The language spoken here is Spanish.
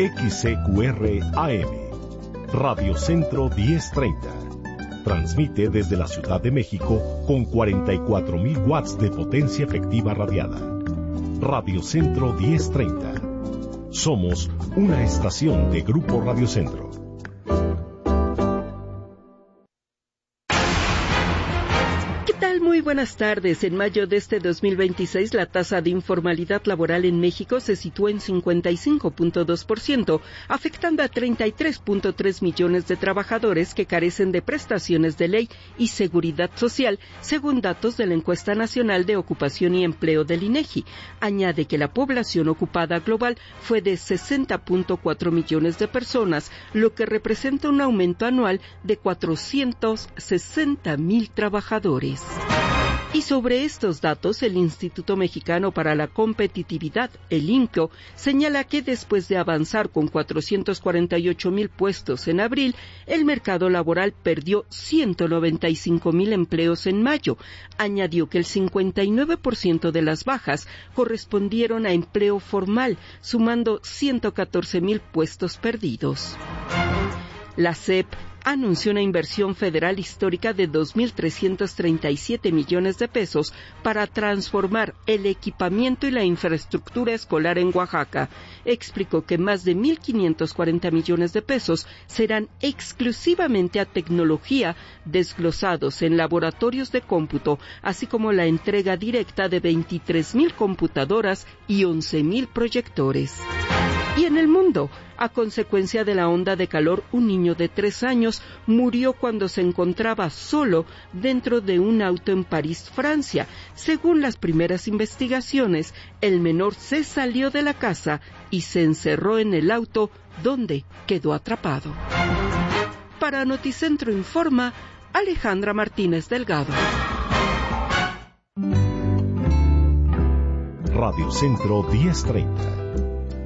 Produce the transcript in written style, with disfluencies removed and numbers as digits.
XCQR AM, Radio Centro 1030. Transmite desde la Ciudad de México con 44,000 watts de potencia efectiva radiada. Radio Centro 1030. Somos una estación de Grupo Radio Centro. Muy buenas tardes. En mayo de este 2026, la tasa de informalidad laboral en México se sitúa en 55.2%, afectando a 33.3 millones de trabajadores que carecen de prestaciones de ley y seguridad social, según datos de la Encuesta Nacional de Ocupación y Empleo del INEGI. Añade que la población ocupada global fue de 60.4 millones de personas, lo que representa un aumento anual de 460,000 trabajadores. Y sobre estos datos, el Instituto Mexicano para la Competitividad, el INCO, señala que después de avanzar con 448,000 puestos en abril, el mercado laboral perdió 195,000 empleos en mayo. Añadió que el 59% de las bajas correspondieron a empleo formal, sumando 114,000 puestos perdidos. La SEP anunció una inversión federal histórica de 2,337 millones de pesos para transformar el equipamiento y la infraestructura escolar en Oaxaca. Explicó que más de 1,540 millones de pesos serán exclusivamente a tecnología, desglosados en laboratorios de cómputo, así como la entrega directa de 23,000 computadoras y 11,000 proyectores. Y en el mundo, a consecuencia de la onda de calor, un niño de 3 años murió cuando se encontraba solo dentro de un auto en París, Francia. Según las primeras investigaciones, el menor se salió de la casa y se encerró en el auto, donde quedó atrapado. Para Noticentro Informa, Alejandra Martínez Delgado. Radio Centro 1030.